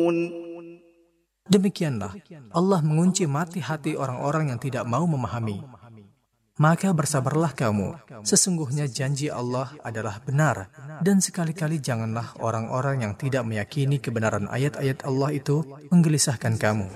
Demikianlah Allah mengunci mati hati orang-orang yang tidak mau memahami. Maka bersabarlah kamu, sesungguhnya janji Allah adalah benar, dan sekali-kali janganlah orang-orang yang tidak meyakini kebenaran ayat-ayat Allah itu menggelisahkan kamu.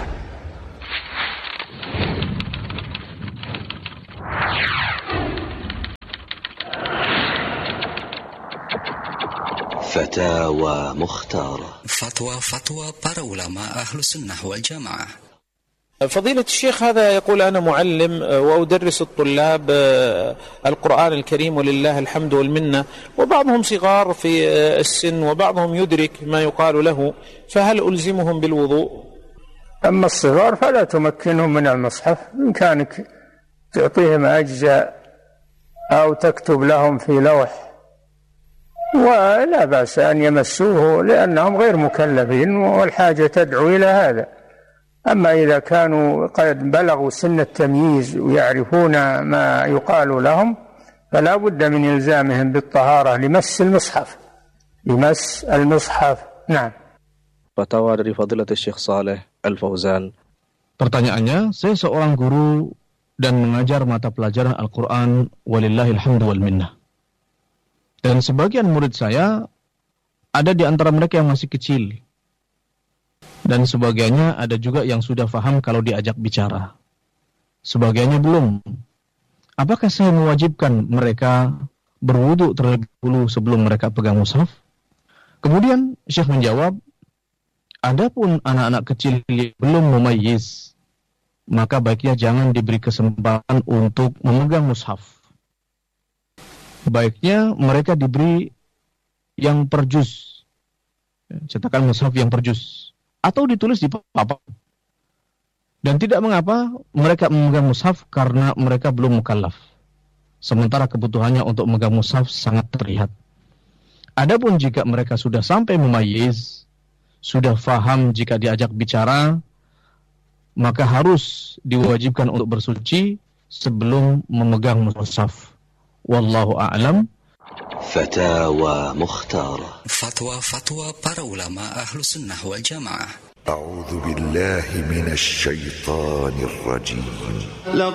Fatawa Mukhtarah. Fatwa para ulama Ahlus Sunnah wal Jamaah. فضيلة الشيخ هذا يقول أنا معلم وأدرس الطلاب القرآن الكريم ولله الحمد والمنة، وبعضهم صغار في السن وبعضهم يدرك ما يقال له، فهل ألزمهم بالوضوء؟ أما الصغار فلا تمكنهم من المصحف، بإمكانك تعطيهم أجزاء أو تكتب لهم في لوح، ولا بأس أن يمسوه لأنهم غير مكلفين والحاجة تدعو إلى هذا. أما إذا كانوا قد بلغوا سن التمييز ويعرفون ما يقال لهم فلا بد من إلزامهم بالطهارة لمس المصحف. نعم. Fatwa dari Fadilatul Syekh Saleh Al-Fauzan. Pertanyaannya, saya seorang guru dan mengajar mata pelajaran Al-Quran walillahil hamdu wal minnah. Dan sebagian murid saya ada di antara mereka yang masih kecil. Dan sebagiannya ada juga yang sudah faham kalau diajak bicara. Sebagiannya belum. Apakah saya mewajibkan mereka berwudu terlebih dahulu sebelum mereka pegang mushaf? Kemudian Syekh menjawab, adapun anak-anak kecil yang belum mumayyiz, maka baiknya jangan diberi kesempatan untuk memegang mushaf. Baiknya mereka diberi yang per juz, cetakan mushaf yang per juz, atau ditulis di papan. Dan tidak mengapa mereka memegang mushaf karena mereka belum mukallaf. Sementara kebutuhannya untuk memegang mushaf sangat terlihat. Adapun jika mereka sudah sampai mumayyiz, sudah faham jika diajak bicara, maka harus diwajibkan untuk bersuci sebelum memegang mushaf. Wallahu a'lam. Fatawa Mukhtarah. Fatwa para ulama Ahlus Sunnah wal Jamaah. A'udzu billahi minasy syaithanir rajim.